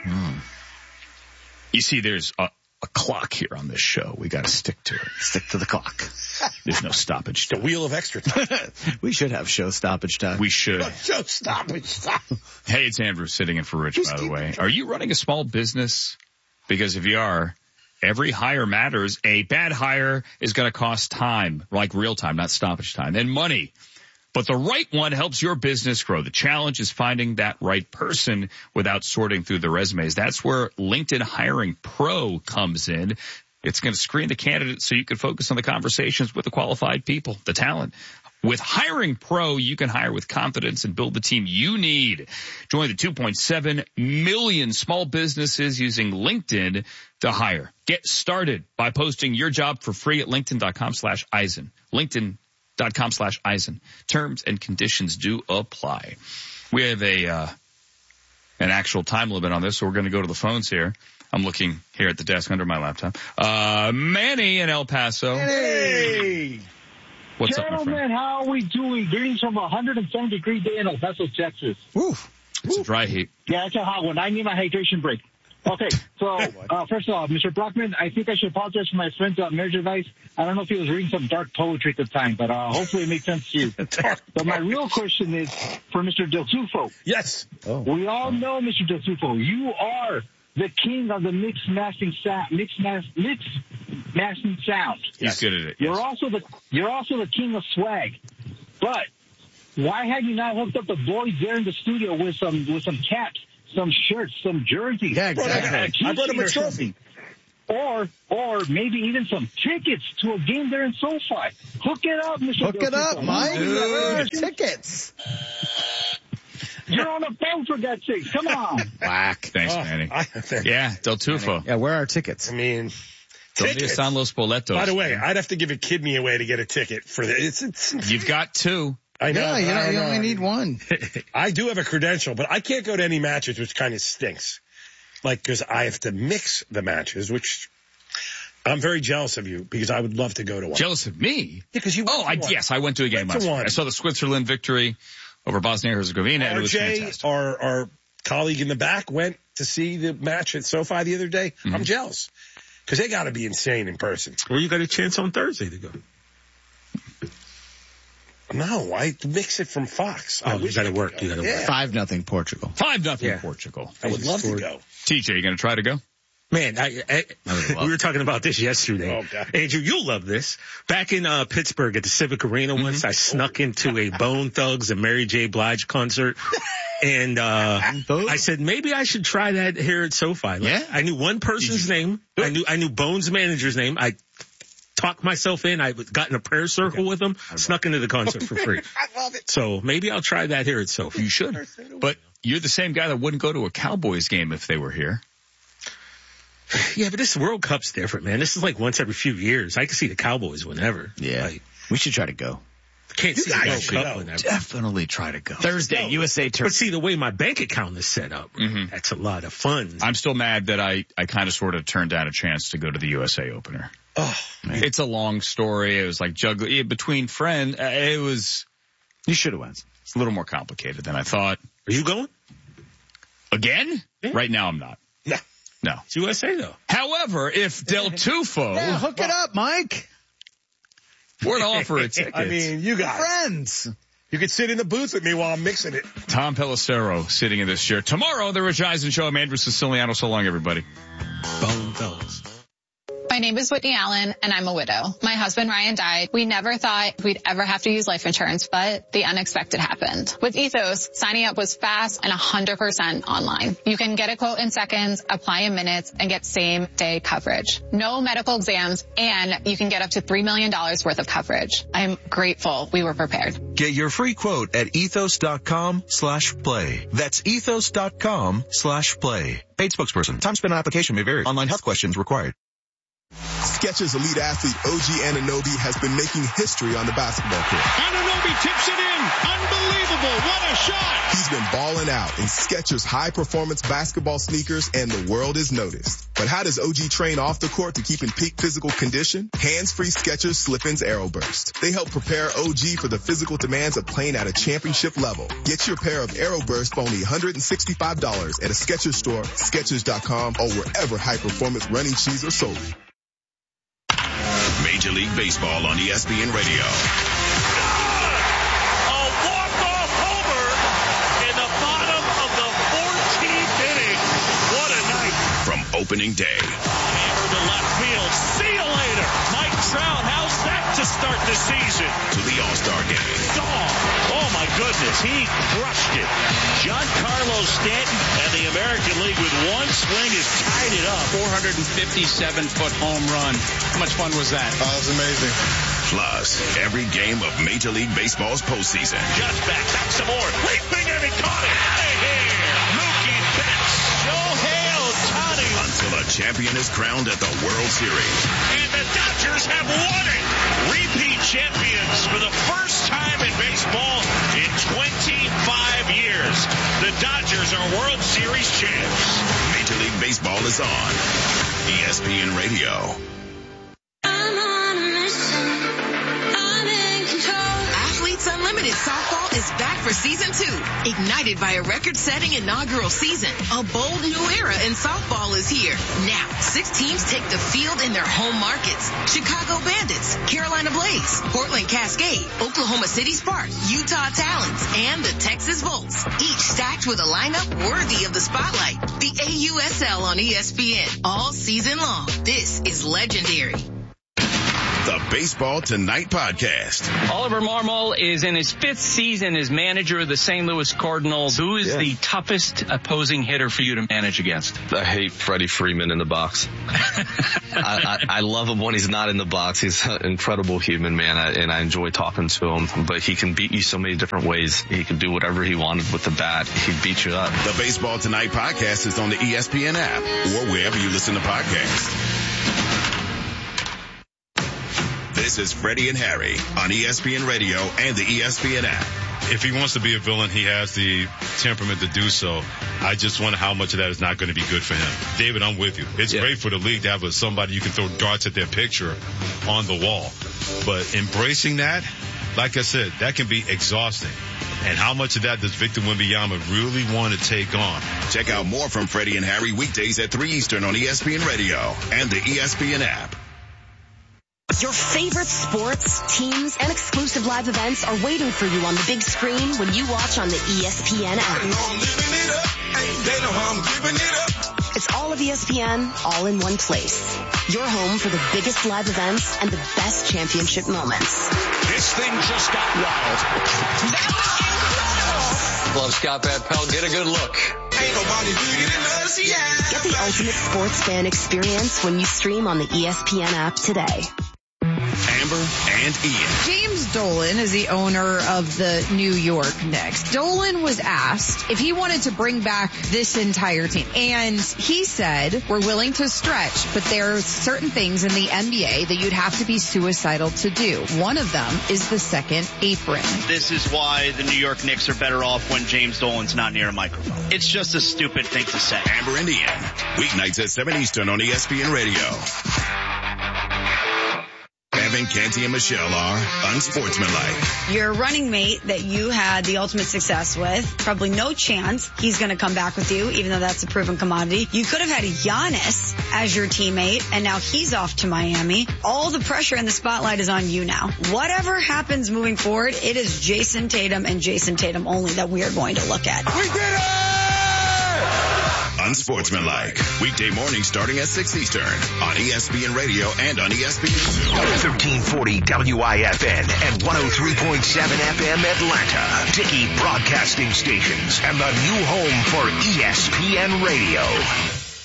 You see, there's a clock here on this show. We got to stick to it. Stick to the clock. There's no stoppage time. The wheel of extra time. We should have show stoppage time. We should. Show stoppage time. Hey, it's Andrew sitting in for Rich, by the way. Are you running a small business? Because if you are, every hire matters. A bad hire is going to cost time, like real time, not stoppage time, and money. But the right one helps your business grow. The challenge is finding that right person without sorting through the resumes. That's where LinkedIn Hiring Pro comes in. It's going to screen the candidates so you can focus on the conversations with the qualified people, the talent. With Hiring Pro, you can hire with confidence and build the team you need. Join the 2.7 million small businesses using LinkedIn to hire. Get started by posting your job for free at linkedin.com/Eisen. LinkedIn.com/Eisen. Terms and conditions do apply. We have an actual time limit on this, so we're going to go to the phones here. I'm looking here at the desk under my laptop. Manny in El Paso. Hey! What's up, my friend? Gentlemen, how are we doing? Greetings from a 107-degree day in El Paso, Texas. Oof. It's a dry heat. Yeah, it's a hot one. I need my hydration break. Okay, so first of all, Mr. Brockman, I think I should apologize for my friend's marriage advice. I don't know if he was reading some dark poetry at the time, but hopefully it makes sense to you. But my real question is for Mr. Del Tufo. Yes. Oh. We all know, Mr. Del Tufo, you are the king of the mixed mastering sound. He's good at it. You're also the king of swag. But why have you not hooked up the boys there in the studio with some caps, some shirts, some jerseys? Yeah, exactly. I brought him a trophy. Or maybe even some tickets to a game there in SoFi. Hook it up, Mr. Hook it up, Mike. Where are tickets? You're on a phone, for God's sake. Come on. Whack. Thanks, Manny. Yeah, Del Tufo. Yeah, where are tickets? I mean, ¿Dónde tickets. están los boletos? By the way, I'd have to give a kidney away to get a ticket for this. You've got two. I know. Yeah, you only need one. I do have a credential, but I can't go to any matches, which kind of stinks. Like, because I have to mix the matches, which I'm very jealous of you because I would love to go to one. Jealous of me? Yeah, because you went to one. Yes, I went to a game Went to last one. night. I saw the Switzerland victory over Bosnia-Herzegovina, and it was fantastic. Our colleague in the back, went to see the match at SoFi the other day. I'm jealous because they got to be insane in person. Well, you got a chance on Thursday to go. No, I mix it from Fox. Oh, you got to work. You got to work. 5-0 Portugal. 5-0 Portugal. I would love to go. TJ, you going to try to go? Man, we were talking about this yesterday. Oh, God. Andrew, you'll love this. Back in Pittsburgh at the Civic Arena once, I snuck into a Bone Thugs and Mary J. Blige concert. And I said, maybe I should try that here at SoFi. Like, Yeah. I knew one person's name. I knew Bone's manager's name. I talked myself in. I got in a prayer circle with him, snuck into the concert for free. I love it. So maybe I'll try that here at SoFi. You should. But you're the same guy that wouldn't go to a Cowboys game if they were here. Yeah, but this World Cup's different, man. This is like once every few years. I can see the Cowboys whenever. Yeah. Like, We should try to go. can't see the guys World should Cup go. whenever. Definitely try to go. Thursday, USA But Turkey. see, the way my bank account is set up, that's a lot of fun. I'm still mad that I kind of sort of turned down a chance to go to the USA opener. Oh, It's a long story. It was like juggling between friends. You should have went. It's a little more complicated than I thought. Are you going? Again? Yeah. Right now I'm not. no. No. It's USA though. However, if Del Tufo Yeah, hook it up, Mike. were to offer a ticket, I mean, you guys. Friends. You could sit in the booth with me while I'm mixing it. Tom Pelissero sitting in this chair. Tomorrow, the Rich Eisen Show. I'm Andrew Siciliano. So long, everybody. Bone Thugs. My name is Whitney Allen, and I'm a widow. My husband, Ryan, died. We never thought we'd ever have to use life insurance, but the unexpected happened. With Ethos, signing up was fast and 100% online. You can get a quote in seconds, apply in minutes, and get same-day coverage. No medical exams, and you can get up to $3 million worth of coverage. I'm grateful we were prepared. Get your free quote at ethos.com/play. That's ethos.com/play. Paid spokesperson. Time spent on application may vary. Online health questions required. Skechers elite athlete OG Anunoby has been making history on the basketball court. Anunoby tips it in. Unbelievable. What a shot. He's been balling out in Skechers high-performance basketball sneakers, and the world has noticed. But how does OG train off the court to keep in peak physical condition? Hands-free Skechers Slip-ins AeroBurst. They help prepare OG for the physical demands of playing at a championship level. Get your pair of AeroBurst for only $165 at a Skechers store, Skechers.com, or wherever high-performance running shoes are sold. Major League Baseball on ESPN Radio. A walk-off homer in the bottom of the 14th inning. What a night. From opening day. Hammer to left field. See you later. Mike Trout, how's that to start the season? To the All-Star game. Oh my goodness, he crushed it. Giancarlo Stanton and the American League with one swing has tied it up. 457-foot home run. How much fun was that? Oh, it was amazing. Plus, every game of Major League Baseball's postseason. Just back some more. Leaping and he caught it. Out of here. Mookie Betts. Shohei Ohtani. Until a champion is crowned at the World Series. And the Dodgers have won it. Repeat champions for the first time in baseball in 25 years. The Dodgers are World Series champs. Major League Baseball is on ESPN Radio. Athletes Unlimited Softball is back for season 2. Ignited by a record-setting inaugural season, a bold new era in softball is here. Now, 6 teams take the field in their home markets. Chicago Bandits, Carolina Blaze, Portland Cascade, Oklahoma City Sparks, Utah Talons, and the Texas Volts. Each stacked with a lineup worthy of the spotlight. The AUSL on ESPN all season long. This is legendary. The Baseball Tonight podcast. Oliver Marmol is in his 5th season as manager of the St. Louis Cardinals. Who is the toughest opposing hitter for you to manage against? I hate Freddie Freeman in the box. I love him when he's not in the box. He's an incredible human, man, and I enjoy talking to him. But he can beat you so many different ways. He can do whatever he wanted with the bat. He'd beat you up. The Baseball Tonight podcast is on the ESPN app or wherever you listen to podcasts. This is Freddie and Harry on ESPN Radio and the ESPN app. If he wants to be a villain, he has the temperament to do so. I just wonder how much of that is not going to be good for him. David, I'm with you. It's great for the league to have somebody you can throw darts at their picture on the wall. But embracing that, like I said, that can be exhausting. And how much of that does Victor Wembanyama really want to take on? Check out more from Freddie and Harry weekdays at 3 Eastern on ESPN Radio and the ESPN app. Your favorite sports, teams, and exclusive live events are waiting for you on the big screen when you watch on the ESPN app. It's all of ESPN, all in one place. Your home for the biggest live events and the best championship moments. This thing just got wild. That was incredible. Love Scott Van Pelt. Get a good look. Ain't nobody bigger than us, yeah. Get the ultimate sports fan experience when you stream on the ESPN app today. Amber and Ian. James Dolan is the owner of the New York Knicks. Dolan was asked if he wanted to bring back this entire team. And he said, we're willing to stretch, but there are certain things in the NBA that you'd have to be suicidal to do. One of them is the second apron. This is why the New York Knicks are better off when James Dolan's not near a microphone. It's just a stupid thing to say. Amber and Ian. Weeknights at 7 Eastern on ESPN Radio. Evan, Canty, and Michelle are unsportsmanlike. Your running mate that you had the ultimate success with, probably no chance he's going to come back with you, even though that's a proven commodity. You could have had Giannis as your teammate, and now he's off to Miami. All the pressure and the spotlight is on you now. Whatever happens moving forward, it is Jason Tatum and Jason Tatum only that we are going to look at. We did it! Unsportsmanlike. Weekday morning starting at 6 Eastern on ESPN Radio and on ESPN2. 1340 WIFN and 103.7 FM Atlanta. Dickey Broadcasting Stations and the new home for ESPN Radio.